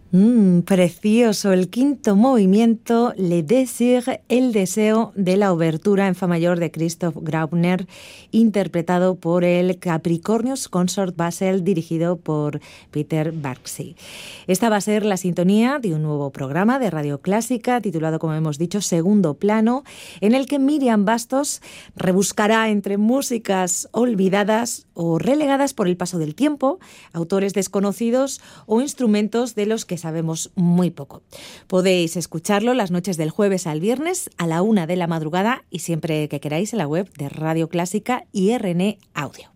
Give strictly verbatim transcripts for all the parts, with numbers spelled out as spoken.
Mm, precioso, el quinto movimiento, Le Désir, el deseo, de la obertura en fa mayor de Christoph Graupner, interpretado por el Capricornius Consort Basel, dirigido por Peter Barksy. Esta va a ser la sintonía de un nuevo programa de Radio Clásica, titulado, como hemos dicho, Segundo Plano, en el que Miriam Bastos rebuscará entre músicas olvidadas o relegadas por el paso del tiempo, autores desconocidos o instrumentos de los que sabemos muy poco. Podéis escucharlo las noches del jueves al viernes a la una de la madrugada y siempre que queráis en la web de Radio Clásica y R N Audio.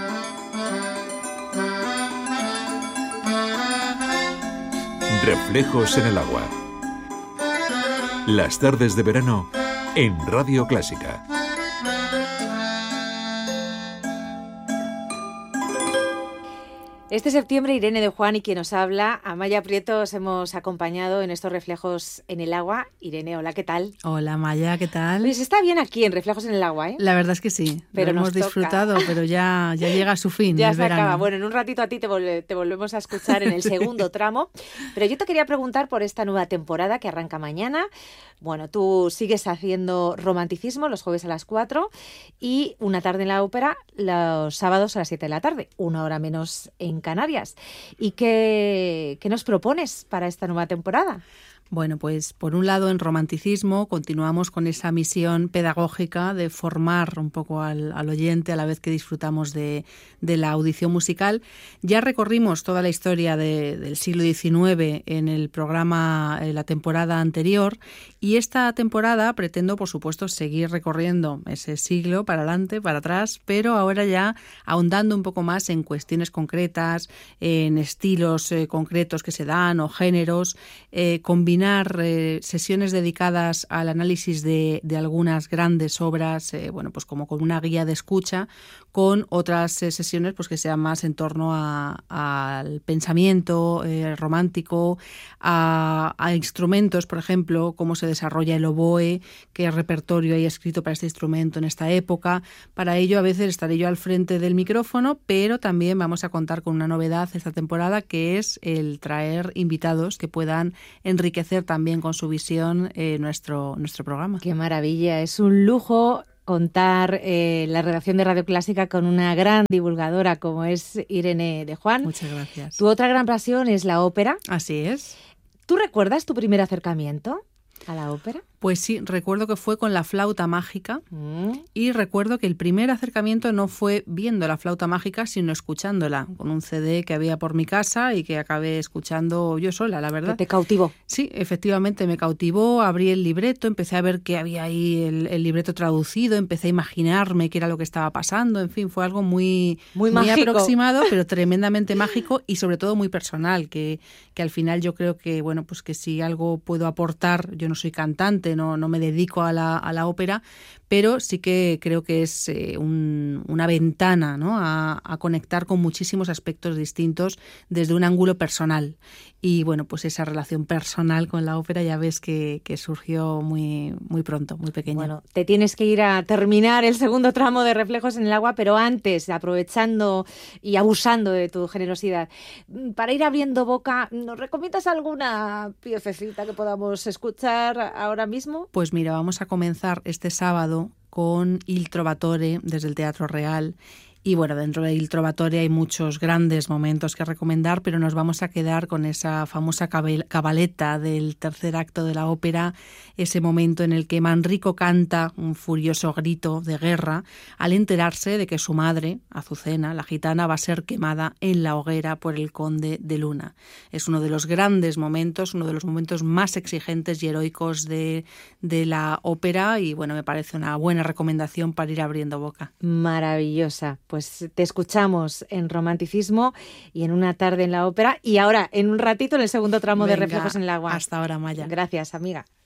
Reflejos en el agua. Las tardes de verano en Radio Clásica. Este septiembre, Irene de Juan y quien nos habla, Amaya Prieto, os hemos acompañado en estos Reflejos en el Agua. Irene, hola, ¿qué tal? Hola, Amaya, ¿qué tal? Pues está bien aquí en Reflejos en el Agua, ¿eh? La verdad es que sí, pero lo hemos toca. disfrutado, pero ya, ya llega a su fin. Ya el se verano. acaba. Bueno, en un ratito a ti te, vol- te volvemos a escuchar en el segundo tramo, pero yo te quería preguntar por esta nueva temporada que arranca mañana. Bueno, tú sigues haciendo romanticismo los jueves a las cuatro y Una tarde en la ópera los sábados a las siete de la tarde, una hora menos en Canarias. ¿Y qué, qué nos propones para esta nueva temporada? Bueno, pues por un lado en romanticismo continuamos con esa misión pedagógica de formar un poco al, al oyente a la vez que disfrutamos de, de la audición musical. Ya recorrimos toda la historia de, del siglo diecinueve en el programa, en la temporada anterior, y esta temporada pretendo, por supuesto, seguir recorriendo ese siglo para adelante, para atrás, pero ahora ya ahondando un poco más en cuestiones concretas, en estilos eh, concretos que se dan o géneros, eh, combinando Eh, sesiones dedicadas al análisis de, de algunas grandes obras, eh, bueno, pues como con una guía de escucha, con otras eh, sesiones pues que sean más en torno a, al pensamiento eh, romántico, a, a instrumentos, por ejemplo, cómo se desarrolla el oboe, qué repertorio hay escrito para este instrumento en esta época. Para ello a veces estaré yo al frente del micrófono, pero también vamos a contar con una novedad esta temporada, que es el traer invitados que puedan enriquecer también con su visión eh, nuestro, nuestro programa. ¡Qué maravilla! Es un lujo contar eh, la redacción de Radio Clásica con una gran divulgadora como es Irene de Juan. Muchas gracias. Tu otra gran pasión es la ópera. Así es. ¿Tú recuerdas tu primer acercamiento a la ópera? Pues sí, recuerdo que fue con La Flauta Mágica mm. y recuerdo que el primer acercamiento no fue viendo La Flauta Mágica, sino escuchándola, con un C D que había por mi casa y que acabé escuchando yo sola, la verdad. ¿Que te cautivó? Sí, efectivamente me cautivó, abrí el libreto, empecé a ver que había ahí el, el libreto traducido, empecé a imaginarme qué era lo que estaba pasando, en fin, fue algo muy, muy, muy mágico. aproximado, pero tremendamente mágico y sobre todo muy personal, que, que al final yo creo que, bueno, pues que si algo puedo aportar, yo no soy cantante, No, no me dedico a la, a la ópera, pero sí que creo que es eh, un, una ventana, ¿no? a, a conectar con muchísimos aspectos distintos desde un ángulo personal. Y bueno, pues esa relación personal con la ópera ya ves que, que surgió muy, muy pronto, muy pequeña. Bueno, te tienes que ir a terminar el segundo tramo de Reflejos en el Agua, pero antes, aprovechando y abusando de tu generosidad, para ir abriendo boca, ¿nos recomiendas alguna piececita que podamos escuchar ahora mismo? Pues mira, vamos a comenzar este sábado con Il Trovatore desde el Teatro Real. Y bueno, dentro de Il Trovatore hay muchos grandes momentos que recomendar, pero nos vamos a quedar con esa famosa cabaleta del tercer acto de la ópera, ese momento en el que Manrico canta un furioso grito de guerra al enterarse de que su madre, Azucena, la gitana, va a ser quemada en la hoguera por el conde de Luna. Es uno de los grandes momentos, uno de los momentos más exigentes y heroicos de, de la ópera y bueno, me parece una buena recomendación para ir abriendo boca. Maravillosa. Pues te escuchamos en Romanticismo y en Una tarde en la ópera y ahora en un ratito en el segundo tramo Venga, de Reflejos en el Agua. Hasta ahora, Maya. Gracias, amiga.